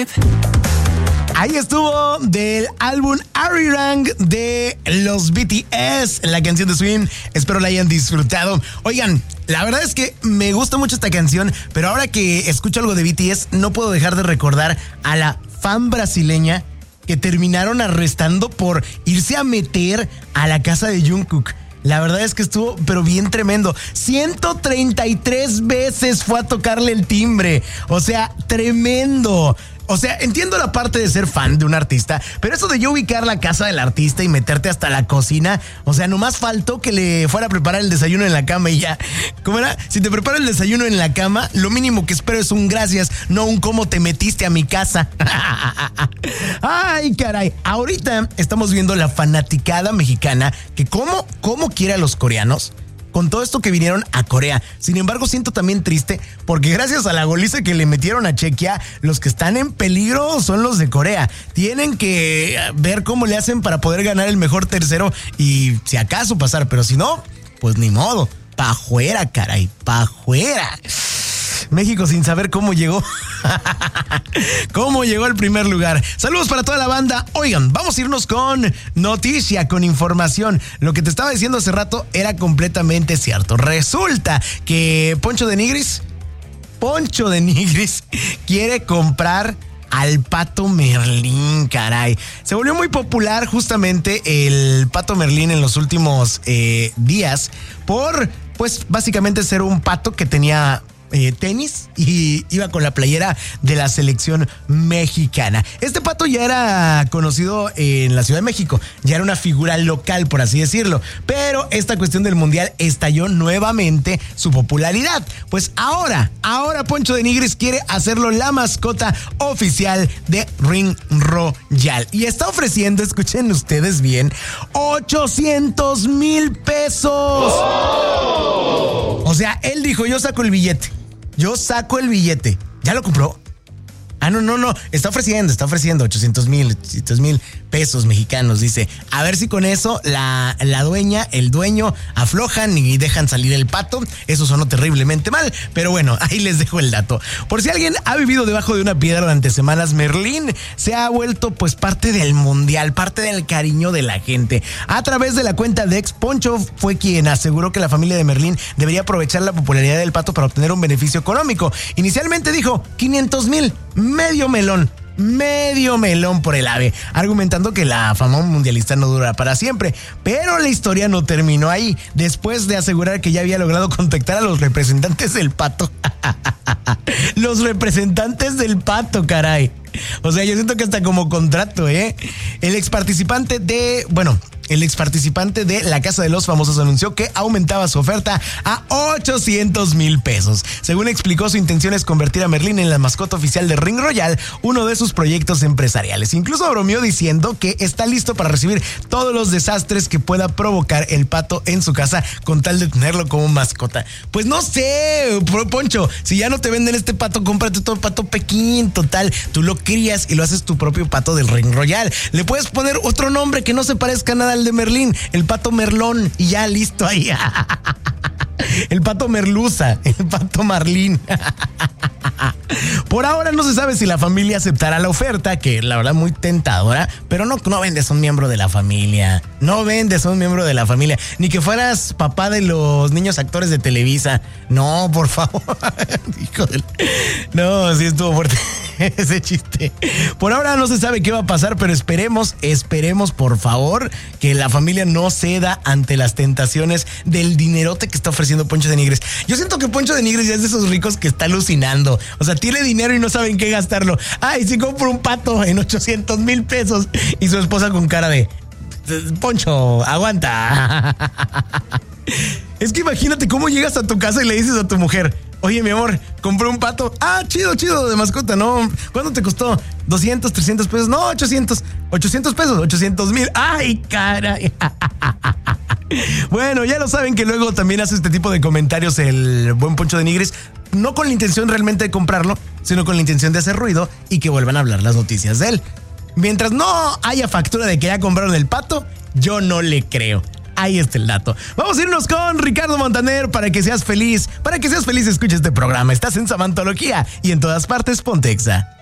Drive. Ahí estuvo del álbum Arirang de los BTS, la canción de Swim. Espero la hayan disfrutado. Oigan, la verdad es que me gusta mucho esta canción, pero ahora que escucho algo de BTS, no puedo dejar de recordar a la fan brasileña que terminaron arrestando por irse a meter a la casa de Jungkook. La verdad es que estuvo, pero bien tremendo. 133 veces fue a tocarle el timbre. O sea, tremendo. O sea, entiendo la parte de ser fan de un artista, pero eso de yo ubicar la casa del artista y meterte hasta la cocina, o sea, nomás faltó que le fuera a preparar el desayuno en la cama y ya. ¿Cómo era? Si te preparo el desayuno en la cama, lo mínimo que espero es un gracias, no un cómo te metiste a mi casa. Ay, caray. Ahorita estamos viendo la fanaticada mexicana que cómo quiere a los coreanos con todo esto que vinieron a Corea. Sin embargo, siento también triste porque gracias a la goliza que le metieron a Chequia, los que están en peligro son los de Corea. Tienen que ver cómo le hacen para poder ganar el mejor tercero y si acaso pasar, pero si no, pues ni modo. Pa' fuera, caray, pa' fuera. México sin saber cómo llegó. ¿Cómo llegó al primer lugar? Saludos para toda la banda. Oigan, vamos a irnos con noticia, con información. Lo que te estaba diciendo hace rato era completamente cierto. Resulta que Poncho de Nigris quiere comprar al Pato Merlín, caray. Se volvió muy popular justamente el Pato Merlín en los últimos días por, pues, básicamente ser un pato que tenía tenis y iba con la playera de la selección mexicana. Este pato ya era conocido en la Ciudad de México, ya era una figura local, por así decirlo, pero esta cuestión del mundial estalló nuevamente su popularidad. Pues ahora Poncho de Nigris quiere hacerlo la mascota oficial de Ring Royal y está ofreciendo, escuchen ustedes bien, 800,000 pesos. ¡Oh! O sea, él dijo, yo saco el billete. ¿Ya lo compró? Ah, no. Está ofreciendo 800,000 pesos mexicanos. Dice, a ver si con eso la dueña, el dueño aflojan y dejan salir el pato. Eso sonó terriblemente mal, pero bueno, ahí les dejo el dato. Por si alguien ha vivido debajo de una piedra durante semanas, Merlín se ha vuelto pues parte del mundial, parte del cariño de la gente. A través de la cuenta de Ex, Poncho fue quien aseguró que la familia de Merlín debería aprovechar la popularidad del pato para obtener un beneficio económico. Inicialmente dijo 500,000, medio melón por el ave, argumentando que la fama mundialista no dura para siempre. Pero la historia no terminó ahí. Después de asegurar que ya había logrado contactar a los representantes del pato. Los representantes del pato, caray. O sea, yo siento que hasta como contrato, El ex participante de la Casa de los Famosos anunció que aumentaba su oferta a 800,000 pesos. Según explicó, su intención es convertir a Merlín en la mascota oficial de Ring Royal, uno de sus proyectos empresariales. Incluso bromeó diciendo que está listo para recibir todos los desastres que pueda provocar el pato en su casa con tal de tenerlo como mascota. Pues no sé, Poncho, si ya no te venden este pato, cómprate otro pato pequín, total. Tú lo crías y lo haces tu propio pato del Ring Royal. Le puedes poner otro nombre que no se parezca nada al de Merlín, el pato Merlón, y ya listo ahí. El pato Merluza, el pato Marlín. Por ahora no se sabe si la familia aceptará la oferta, que la verdad muy tentadora, pero no vendes a un miembro de la familia. No vendes a un miembro de la familia. Ni que fueras papá de los niños actores de Televisa. No, por favor. No, sí estuvo fuerte ese chiste. Por ahora no se sabe qué va a pasar, pero esperemos por favor que la familia no ceda ante las tentaciones del dinerote que está ofreciendo Poncho de Nigris. Yo siento que Poncho de Nigris ya es de esos ricos que está alucinando. O sea, tiene dinero y no saben qué gastarlo. Ay, si compro un pato en 800,000 pesos. Y su esposa con cara de Poncho, aguanta. Es que imagínate cómo llegas a tu casa y le dices a tu mujer, oye, mi amor, compré un pato. Ah, chido, de mascota, ¿no? ¿Cuánto te costó? 200, 300 pesos. No, 800 pesos, 800,000. Ay, caray. Bueno, ya lo saben que luego también hace este tipo de comentarios el buen Poncho de Nigris, no con la intención realmente de comprarlo, sino con la intención de hacer ruido y que vuelvan a hablar las noticias de él. Mientras no haya factura de que ya compraron el pato, yo no le creo. Ahí está el dato. Vamos a irnos con Ricardo Montaner para que seas feliz. Para que seas feliz, escucha este programa. Estás en Samantología y en todas partes, ponte Exa.